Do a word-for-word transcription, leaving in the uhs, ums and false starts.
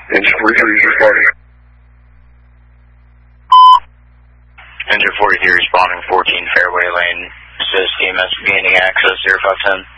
Engine forty-three is responding. Engine forty-three responding, fourteen Fairway Lane. Says T M S gaining access, zero five ten.